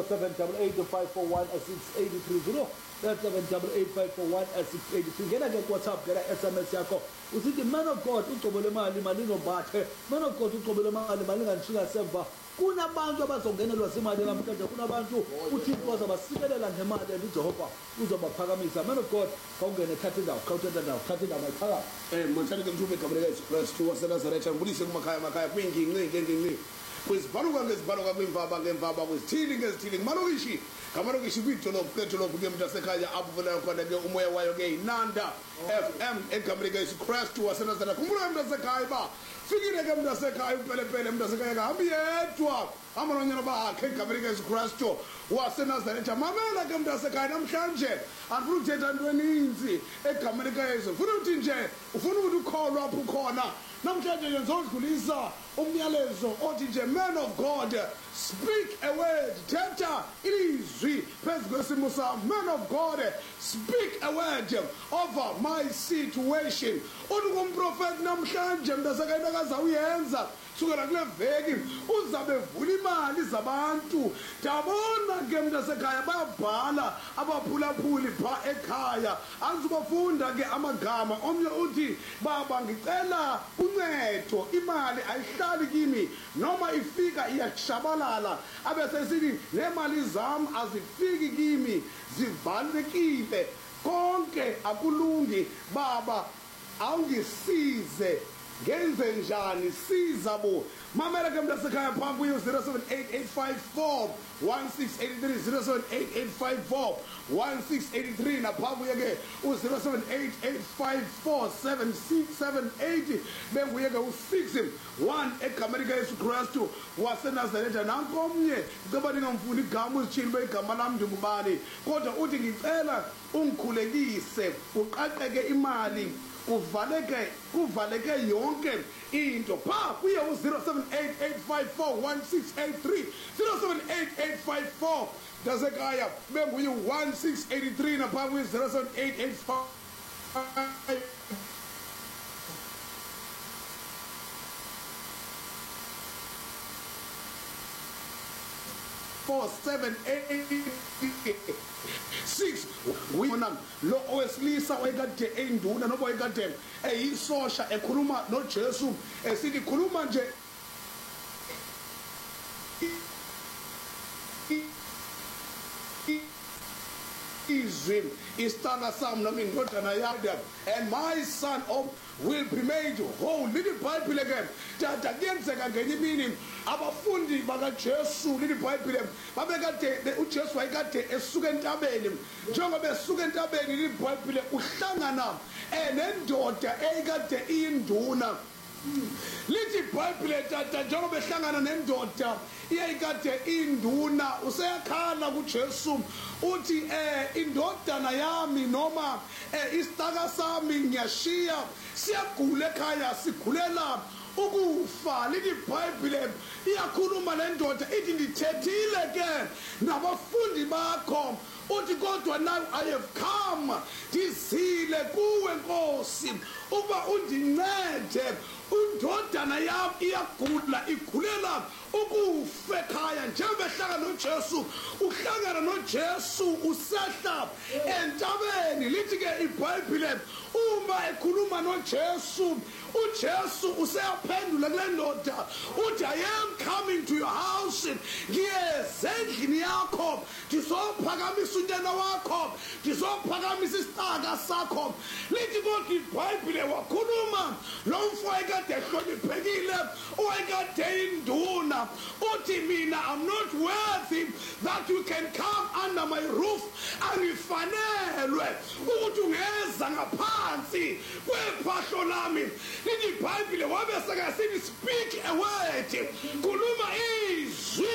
0788-541-683 0788-541-683 ngena ke WhatsApp ngena SMS yakho usithi man of God ucobele imali nobathe man of God ucobele imali ngangishiya semva kunabantu abazongenelwa imali namhlanje kunabantu uThixo azabasikelela ngemali uJehova uzobaphakamisa man of God kawungene thatha indawo mayiphaka mthandi ke mthube eGabriel Express to waseNazaretha ngibulise kumakhaya kwingingqi kwizibhaluka ngezibhaluka kwimvaba ngemvaba kwizithili ngezithili ngamalokishi kwidolophu ke mntasekhaya abuvelayo khona ke umoya wayo ke yinanda FM eGabriel Express to waseNazaretha khumbula mntasekhaya ba fikile ke mntasekhaya upelepele mntasekhaya kahambi yedwa amalonyana bakhe eGabriel Express to waseNazaretha mamela ke mntasekhaya namhlanje andifuna ukuthetha into eninzi eGabriel ufuna ukuthi nje ufuna ukuthi ukholwa apho ukhona namhlanje nje ngizodlulisa umyalezo othi nje man of God speak a word thetha ilizwi phezu kwesimo sami man of God speak a word over my situation uthi kumprofeti namhlanje mntasekhaya akazawuyenza sukela kule veki uzabe vula imali zabantu dabona ke mntasekhaya bayabhala abaphulaphuli pha ekhaya azibafunda ke amagama omnye uthi baba ngicela uncedo imali ayihlali kimi noma ifika iyashabalala abese sithi nemali zami azifiki kimi zivalekile konke akulungi baba awungisize ngenze njani siza bo mamela ke mntasekhaya phambi kuyo 0788541683 naphambi kuye ke u0788547678 benguye ke u61 eGabriel Express waseNazaretha nankomnye ceba ningamfuni igama uzitshini begama lami ndingubani kodwa uthi ngicela ungikhulekise uqaqeke imali kuvaleke yonke into pha kuye u0788541683 078854 mntasekhaya benguye 1683 napha kuye 078854 478 wina lo owesilisa oyekade enduna noba oyekade eyisosha ekhuluma noJesu esithi khuluma nje izwi istana sam nami indodana yami and my son will be made whole lithi iBhayibhile ke tata kuyenzeka ngenye imini abafundi bakaJesu lithi iBhayibhile babekade uJesu wayekade esuka entabeni njengoba esuka entabeni lithi iBhayibhile uhlangana nendoda eyikade iyinduna lithi iBhayibhile tata njengoba ehlangana nendoda iyayikade induna useyakhala kuJesu uthi indodana yami noma isitaka sami ngiyashiya siyagula ekhaya sigulela ukufa lithi iBhayibhile iyakhuluma lendoda ithi ndithethile ke nabafundi bakho uthi kodwa now I have come ndizile kuwe Nkosi uba undincede indodana yami iyagula igulela ukufa ekhaya njengoba ehlangana noJesu uhlangana noJesu usehla entabeni lithi ke iBhayibhile uma ekhuluma noJesu uJesu useyaphendula kule ndoda uthi I am coming to your house ngiyeze endlini yakho ndizophakamisa untwana wakho ndizophakamisa isitaka sakho lithi kodwa iBhayibhile wakhuluma lo mfo ekade ehloniphekile owayekade induna uthi mina I'm not worthy that you can come under my roof angifanelwe ukuthi ungeza ngaphansi kwephahlo lami lithi iBhayibhile wabe sekasithi speak a word khuluma izwi